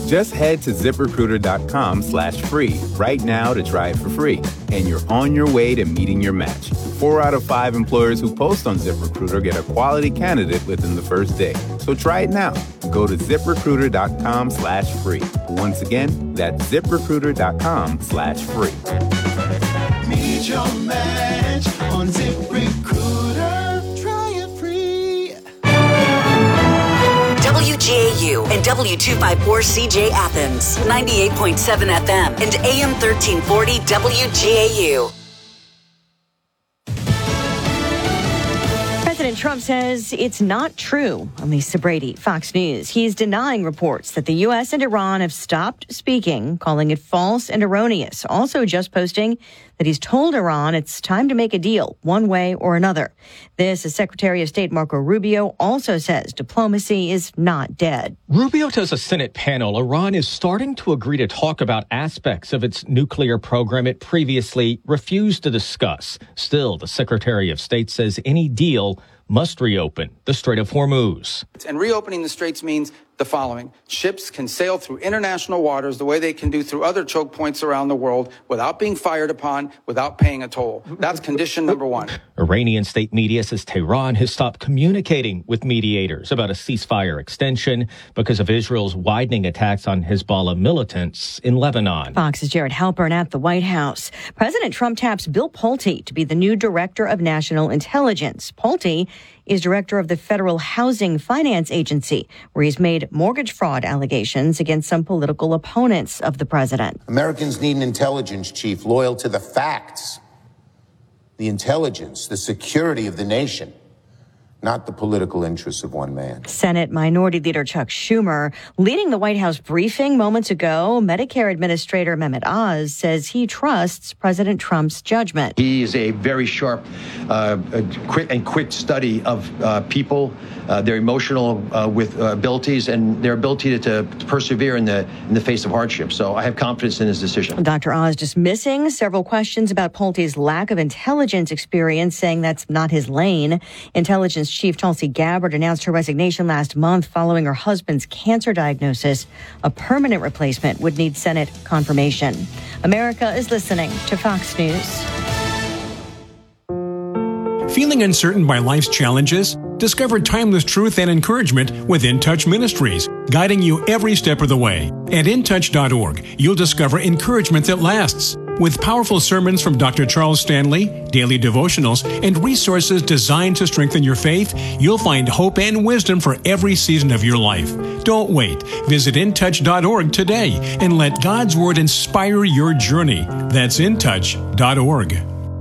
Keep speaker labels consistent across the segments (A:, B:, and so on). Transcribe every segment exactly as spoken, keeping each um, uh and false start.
A: Just head to ZipRecruiter.com slash free right now to try it for free. And you're on your way to meeting your match. Four out of five employers who post on ZipRecruiter get a quality candidate within the first day. So try it now. Go to ZipRecruiter.com slash free. Once again, that's ZipRecruiter.com slash free.
B: Meet your match on ZipRecruiter. Try it free.
C: W G A U and W two fifty-four C J Athens, ninety-eight point seven F M and A M thirteen forty W G A U.
D: President Trump says it's not true. On Lisa Brady, Fox News. He's denying reports that the U S and Iran have stopped speaking, calling it false and erroneous. Also just posting that he's told Iran it's time to make a deal one way or another. This, as Secretary of State Marco Rubio also says diplomacy is not dead.
E: Rubio tells a Senate panel Iran is starting to agree to talk about aspects of its nuclear program it previously refused to discuss. Still, the Secretary of State says any deal must reopen the Strait of Hormuz.
F: And reopening the straits means the following. Ships can sail through international waters the way they can do through other choke points around the world without being fired upon, without paying a toll. That's condition number one.
E: Iranian state media says Tehran has stopped communicating with mediators about a ceasefire extension because of Israel's widening attacks on Hezbollah militants in Lebanon.
D: Fox's Jared Halpern at the White House. President Trump taps Bill Pulte to be the new Director of National Intelligence. Pulte is director of the Federal Housing Finance Agency, where he's made mortgage fraud allegations against some political opponents of the president.
G: Americans need an intelligence chief loyal to the facts, the intelligence, the security of the nation, not the political interests of one man.
D: Senate Minority Leader Chuck Schumer leading the White House briefing moments ago. Medicare Administrator Mehmet Oz says he trusts President Trump's judgment.
H: He is a very sharp uh, quick and quick study of uh, people, uh, their emotional uh, with uh, abilities and their ability to, to persevere in the in the face of hardship. So I have confidence in his decision.
D: Doctor Oz dismissing several questions about Pulte's lack of intelligence experience, saying that's not his lane. Intelligence Chief Tulsi Gabbard announced her resignation last month following her husband's cancer diagnosis. A permanent replacement would need Senate confirmation. America is listening to Fox News.
I: Feeling uncertain by life's challenges? Discover timeless truth and encouragement with In Touch Ministries, guiding you every step of the way. At in touch dot org, you'll discover encouragement that lasts. With powerful sermons from Doctor Charles Stanley, daily devotionals, and resources designed to strengthen your faith, you'll find hope and wisdom for every season of your life. Don't wait. Visit in touch dot org today and let God's Word inspire your journey. That's in touch dot org.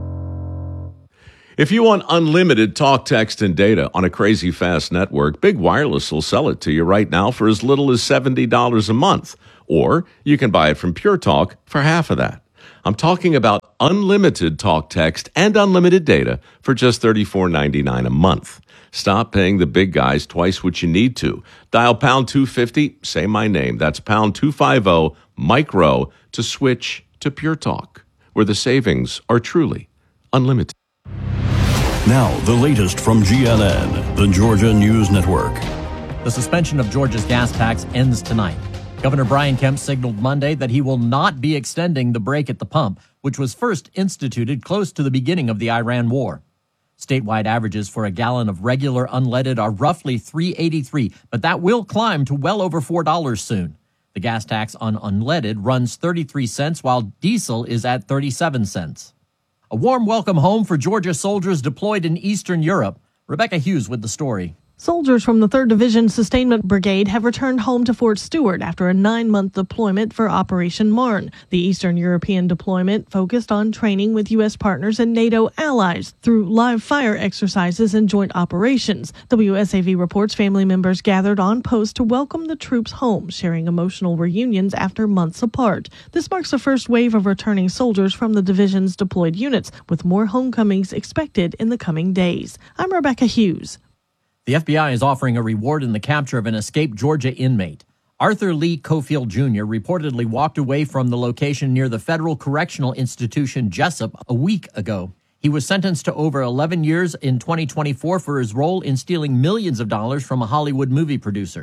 J: If you want unlimited talk, text, and data on a crazy fast network, Big Wireless will sell it to you right now for as little as seventy dollars a month. Or you can buy it from Pure Talk for half of that. I'm talking about unlimited talk, text, and unlimited data for just thirty-four ninety-nine a month. Stop paying the big guys twice what you need to. Dial pound two fifty, say my name. That's pound two fifty, micro, to switch to Pure Talk, where the savings are truly unlimited.
K: Now, the latest from G N N, the Georgia News Network.
L: The suspension of Georgia's gas tax ends tonight. Governor Brian Kemp signaled Monday that he will not be extending the break at the pump, which was first instituted close to the beginning of the Iran war. Statewide averages for a gallon of regular unleaded are roughly three dollars and eighty-three cents, but that will climb to well over four dollars soon. The gas tax on unleaded runs thirty-three cents, while diesel is at thirty-seven cents. A warm welcome home for Georgia soldiers deployed in Eastern Europe. Rebecca Hughes with the story.
M: Soldiers from the third Division Sustainment Brigade have returned home to Fort Stewart after a nine-month deployment for Operation Marne. The Eastern European deployment focused on training with U S partners and NATO allies through live fire exercises and joint operations. W S A V reports family members gathered on post to welcome the troops home, sharing emotional reunions after months apart. This marks the first wave of returning soldiers from the division's deployed units, with more homecomings expected in the coming days. I'm Rebecca Hughes.
L: The F B I is offering a reward in the capture of an escaped Georgia inmate. Arthur Lee Cofield Junior reportedly walked away from the location near the Federal Correctional Institution Jessup a week ago. He was sentenced to over eleven years in twenty twenty-four for his role in stealing millions of dollars from a Hollywood movie producer.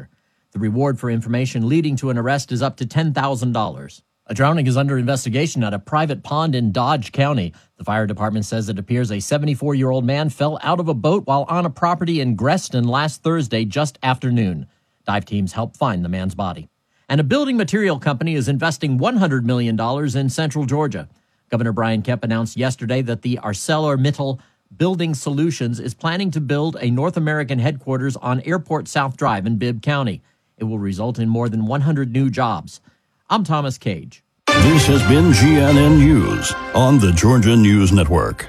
L: The reward for information leading to an arrest is up to ten thousand dollars. A drowning is under investigation at a private pond in Dodge County. The fire department says it appears a seventy-four-year-old man fell out of a boat while on a property in Greston last Thursday just after noon. Dive teams helped find the man's body. And a building material company is investing one hundred million dollars in Central Georgia. Governor Brian Kemp announced yesterday that the ArcelorMittal Building Solutions is planning to build a North American headquarters on Airport South Drive in Bibb County. It will result in more than one hundred new jobs. I'm Thomas Cage.
K: This has been G N N News on the Georgia News Network.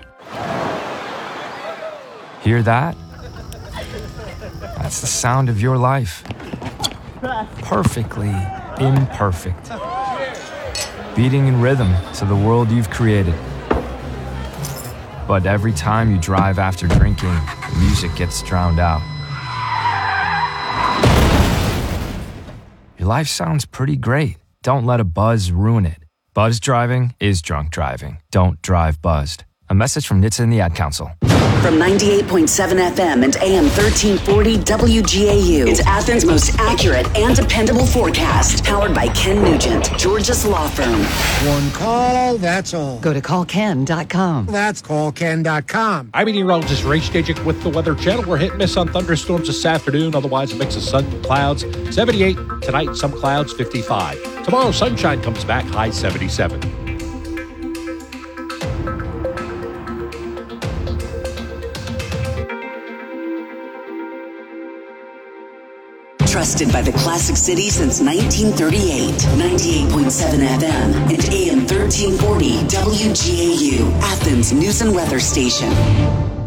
N: Hear that? That's the sound of your life. Perfectly imperfect. Beating in rhythm to the world you've created. But every time you drive after drinking, the music gets drowned out. Your life sounds pretty great. Don't let a buzz ruin it. Buzz driving is drunk driving. Don't drive buzzed. A message from N H T S A and the Ad Council.
C: From ninety-eight point seven F M and A M thirteen forty W G A U, it's Athens' most accurate and dependable forecast. Powered by Ken Nugent, Georgia's law firm.
O: One call, that's all.
C: Go to call ken dot com.
O: That's call ken dot com.
P: I'm meteorologist Ray Stajic with the Weather Channel. We're hit and miss on thunderstorms this afternoon. Otherwise, a mix of sun and clouds. seventy-eight tonight, some clouds, fifty-five. Tomorrow, sunshine comes back, high seventy-seven.
C: Trusted by the Classic City since nineteen thirty-eight. ninety-eight point seven F M and A M thirteen forty W G A U, Athens News and Weather Station.